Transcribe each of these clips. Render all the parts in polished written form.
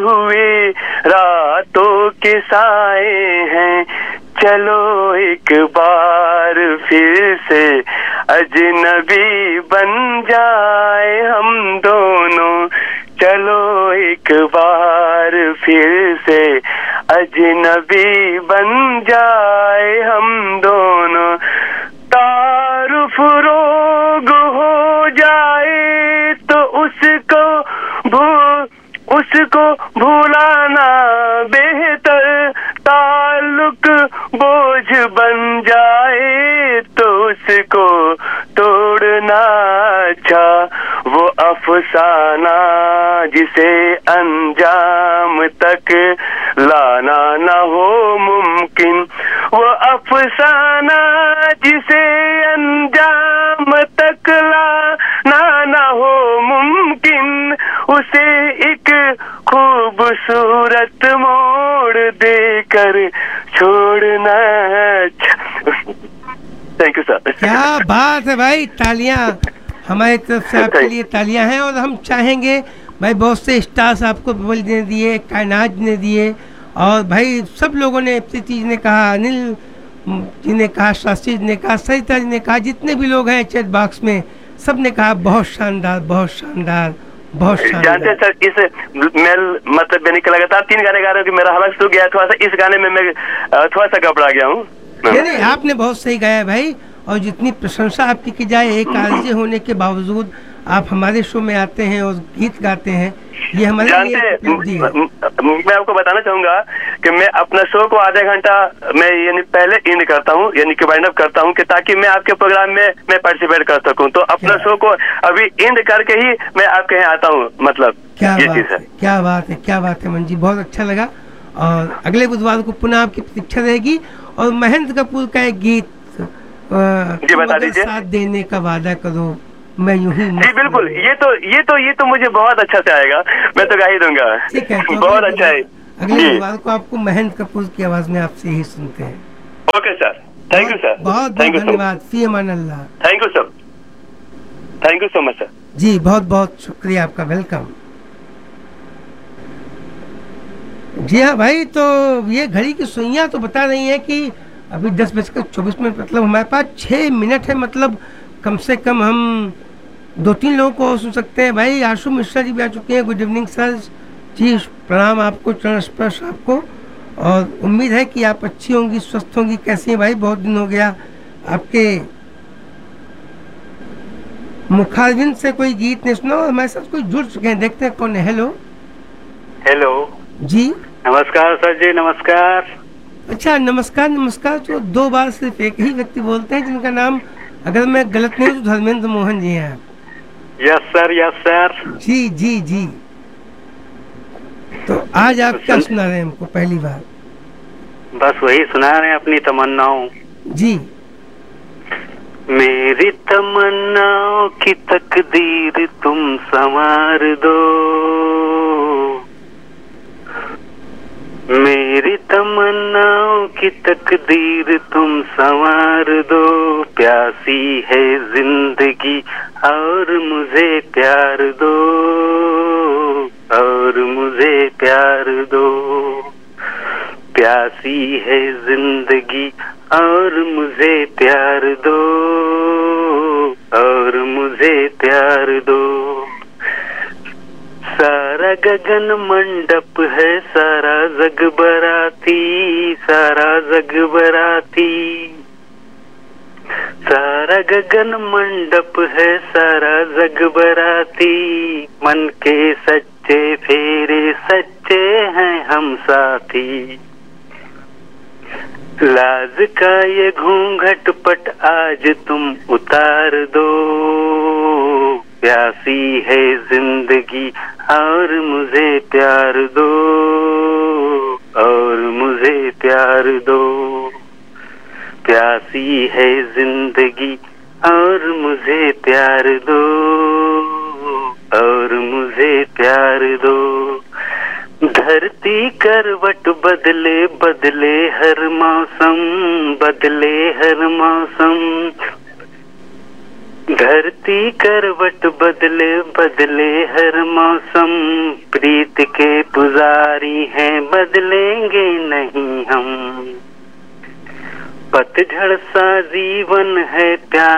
हुए रातों के साए हैं, चलो एक बार फिर से अजनबी बन जाए हम दोनों, चलो एक बार फिर से अजनबी बन जाए हम दोनों। तारुफ रोग हो जाए तो उसको भूलाना बेहतर, ताल्लुक बोझ बन जाए तो उसको तोड़ना अच्छा, वो अफसाना जिसे अंजाम तक लाना न हो मुमकिन, वो अफसाना जिसे अंजाम तक लाना न हो मुमकिन, उसे एक खूबसूरत मोड़ देकर छोड़ना। Thank you sir. क्या बात है भाई, तालियां हमारी तरफ से आपके लिए तालियां हैं। और हम चाहेंगे भाई, बहुत से स्टार्स आपको बोलने दिए, कायनात ने दिए, और भाई सब लोगों ने, प्रीति जी ने कहा, अनिल जी ने कहा, शास्त्री जी ने कहा, सरिता जी ने कहा, जितने भी लोग हैं चैट बॉक्स में सब ने कहा बहुत शानदार, बहुत शानदार, बहुत शानदार। जानते हैं सर, इस मेल मतलब मैंने लगातार 3 गाने गा रहा हूँ कि मेरा हलक सूख गया, थोड़ा सा इस गाने में मैं थोड़ा सा घबरा गया हूँ। नहीं, आपने बहुत सही गाया भाई, और जितनी प्रशंसा आपकी की जाए, एक आरजे होने के बावजूद आप हमारे शो में आते हैं और गीत गाते हैं, ये हमारे लिए मैं आपको बताना चाहूंगा कि मैं अपना शो को आधा घंटा मैं यानी पहले इंड करता हूँ, यानी कि वाइंड अप करता हूँ, कि ताकि मैं आपके प्रोग्राम में मैं पार्टिसिपेट कर सकूँ। तो अपना शो को अभी इंड करके ही मैं आपके यहाँ आता हूँ, मतलब ये चीज है। क्या बात है, क्या बात है मन जी, बहुत अच्छा लगा। और अगले बुधवार को पुनः आपकी प्रतीक्षा रहेगी। और महेंद्र कपूर का एक गीत जी बता दीजिए। साथ देने का वादा करो, मैं यूं ही। जी बिल्कुल, ये तो मुझे बहुत अच्छा से आएगा, मैं तो गा ही दूंगा। ठीक है, तो बहुत अच्छा है। अगले बुधवार को आपको महेंद्र कपूर की आवाज में आपसे यही सुनते हैं। Okay sir, thank you sir, बहुत बहुत धन्यवाद। फी अमान अल्लाह। Thank you sir, thank you so much sir. जी बहुत बहुत शुक्रिया आपका, वेलकम। जी हाँ भाई, तो ये घड़ी की सुइयां तो बता रही हैं कि अभी 10:24, मतलब हमारे पास 6 मिनट है, मतलब कम से कम हम 2-3 लोगों को सुन सकते हैं। भाई आशु मिश्रा जी भी आ चुके हैं। गुड इवनिंग सर जी, प्रणाम आपको, चरण स्पर्श आपको, और उम्मीद है कि आप अच्छी होंगी, स्वस्थ होंगी। कैसी हैं भाई, बहुत दिन हो गया आपके मुखारबिंद से कोई गीत नहीं सुना। हमारे साथ कोई जुड़ चुके हैं, देखते हैं कौन है। हेलो हेलो जी, नमस्कार सर जी, नमस्कार। अच्छा, नमस्कार नमस्कार। तो 2 बार सिर्फ एक ही व्यक्ति बोलते हैं, जिनका नाम अगर मैं गलत नहीं हूँ तो धर्मेंद्र मोहन जी हैं। Yes sir, yes sir. जी जी जी, तो आज आप क्या सुना रहे हैं हमको पहली बार? बस वही सुना रहे हैं, अपनी तमन्नाओं। जी। मेरी तमन्नाओं की तकदीर तुम संवार दो, मेरी तमन्नाओं की तकदीर तुम संवार दो, प्यासी है जिंदगी और मुझे प्यार दो, और मुझे प्यार दो, प्यासी है जिंदगी और मुझे प्यार दो, और मुझे प्यार दो। सारा गगन मंडप है, सारा जग बराती, सारा जग बराती, सारा गगन मंडप है, सारा जग बराती, मन के सच्चे फेरे सच्चे हैं हम साथी, लाज का ये घूंघट पट आज तुम उतार दो, प्यासी है जिंदगी और मुझे प्यार दो, और मुझे प्यार दो, प्यासी है जिंदगी और मुझे प्यार दो, और मुझे प्यार दो। धरती करवट बदले बदले हर मौसम, बदले हर मौसम, धरती करवट बदले बदले हर मौसम, प्रीत के पुजारी हैं बदलेंगे नहीं हम। पतझड़ सा जीवन है प्यार।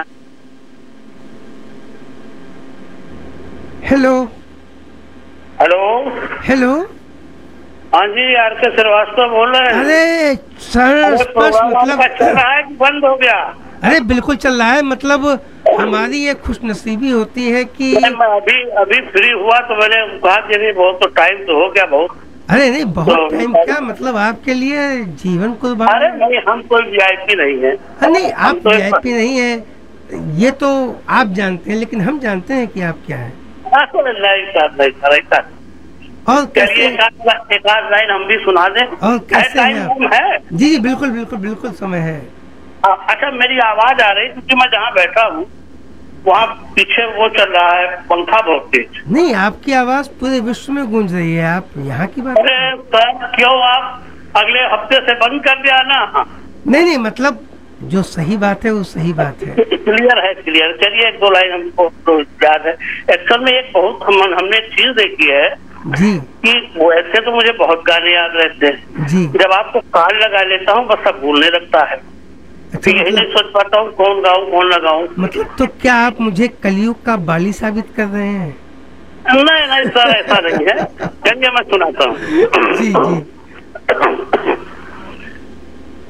Hello hello. हेलो। हाँ जी, आर के श्रीवास्तव बोल रहे हैं। अरे सर, स्पष्ट मतलब चल रहा है कि बंद हो गया? अरे बिल्कुल चल रहा है। मतलब हमारी ये खुशनसीबी होती है कि मैं अभी फ्री हुआ तो मैंने कहा कि नहीं, बहुत तो टाइम तो हो गया बहुत। अरे नहीं, बहुत टाइम क्या, मतलब आपके लिए जीवन कुर्बान। अरे नहीं, हम कोई वीआईपी नहीं है। नहीं, आप वीआईपी नहीं है ये तो आप जानते हैं, लेकिन हम जानते हैं कि आप क्या है। नहीं सर। और कैसे? एक आध लाइन हम भी सुना दें। और कैसे टाइम है? जी जी, बिल्कुल बिल्कुल बिल्कुल समय है। अच्छा, मेरी आवाज आ रही, क्योंकि मैं जहाँ बैठा हूँ वहाँ पीछे वो चल रहा है पंखा बहुत तेज। नहीं, आपकी आवाज पूरे विश्व में गूंज रही है। आप यहाँ की बात। अरे सर, क्यों आप अगले हफ्ते से बंद कर दिया ना? नहीं, मतलब जो सही बात है वो सही बात है। क्लियर है, क्लियर। चलिए, एक दो लाइन हमको तो याद है। एक्चुअल में एक बहुत हमने चीज देखी है जी कि वैसे तो मुझे बहुत गाने याद रहते हैं जी। जब आपको कान लगा लेता हूँ बस सब भूलने लगता है। अच्छा, यही नहीं सोच पाता हूँ कौन गाऊं कौन ना गाऊं। मतलब तो क्या आप मुझे कलयुग का बाली साबित कर रहे हैं? नहीं सर, ऐसा नहीं है। चलिए मैं सुनाता हूँ। जी जी।